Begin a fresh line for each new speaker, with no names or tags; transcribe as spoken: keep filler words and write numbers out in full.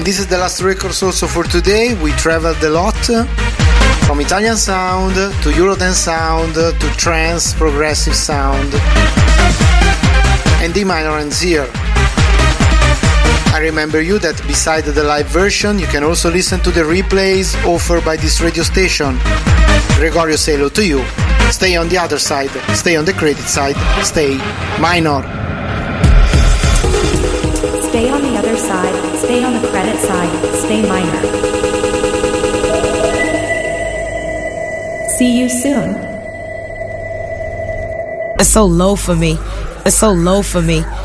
And this is the last record also for today. We traveled a lot, from Italian sound to Eurodance sound to trance progressive sound, and D minor and zero. I remember you that beside the live version you can also listen to the replays offered by this radio station. Gregorio say hello to you. Stay on the other side, stay on the credit side, stay minor.
Stay on the other side, stay on the credit side, stay minor. See you soon.
It's so low for me. It's so low for me.